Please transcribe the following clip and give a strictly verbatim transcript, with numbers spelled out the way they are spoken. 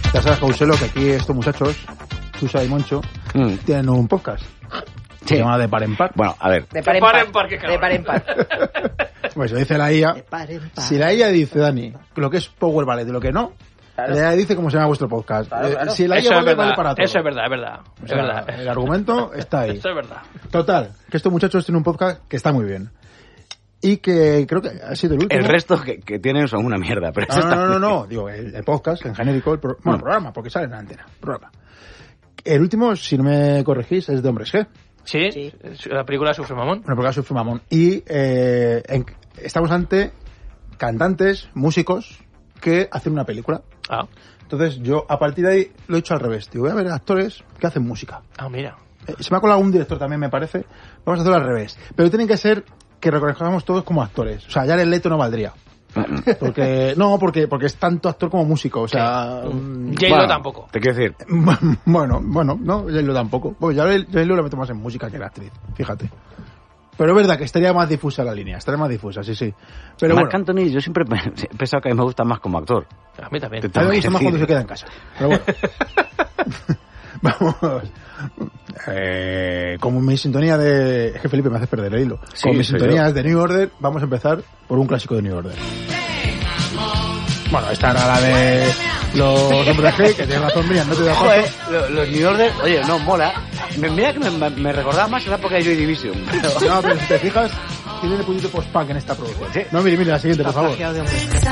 Ya sabes, Causelo, que aquí estos muchachos, Chusa y Moncho, mm. tienen un podcast. Sí. Se llama De Par en Par. Bueno, a ver. De Par en Par. Par, de par en par. Pues lo dice la I A. Par par. Si la I A dice, Dani, lo que es Power Ballet y lo que no, claro. La I A dice cómo se llama vuestro podcast. Claro, claro. Si la I A vale, vale para todo. Eso es verdad, es verdad. O Es sea, verdad. El argumento está ahí. Eso es verdad. Total, que estos muchachos tienen un podcast que está muy bien. Y que creo que ha sido el último. El resto que, que tienen son una mierda. Pero no, no, no, no, no, digo, el, el podcast en genérico, el pro, bueno, mm. programa, porque sale en la antena, programa. El último, si no me corregís, es de Hombres G. Sí, sí. La película Sufre Mamón. Una película Sufre Mamón. Y eh, en, estamos ante cantantes, músicos, que hacen una película. Ah. Entonces yo, a partir de ahí, lo he hecho al revés. Digo, voy a ver actores que hacen música. Ah, mira. Eh, se me ha colado un director también, me parece. Vamos a hacerlo al revés. Pero tienen que ser que reconozcamos todos como actores. O sea, Jared Leto no valdría. Porque no, porque porque es tanto actor como músico, o sea, sí. um, J-Lo bueno, tampoco. Te quiero decir. Bueno, bueno, no, J-Lo tampoco. Bueno, ya J-Lo la meto más en música que en actriz, fíjate. Pero es verdad que estaría más difusa la línea, estaría más difusa, sí, sí. Pero Marc bueno. Anthony, yo siempre he pensado que a mí me gusta más como actor. A mí también. A mí me gusta más cuando se queda en casa. Pero bueno. Vamos. Eh, como mi sintonía de... Es que Felipe me hace perder el hilo. Sí, como mi sintonía yo. es de New Order, vamos a empezar por un clásico de New Order. Bueno, esta era la de los Hombres G, que tienes razón, mira, no te da paso. Joder, los, los New Order, oye, no, mola. Me, mira que me, me recordaba más la época de Joy Division. Pero... No, pero si te fijas, tiene el puñito post-punk en esta producción. ¿Sí? No, mire, mire, la siguiente, por favor.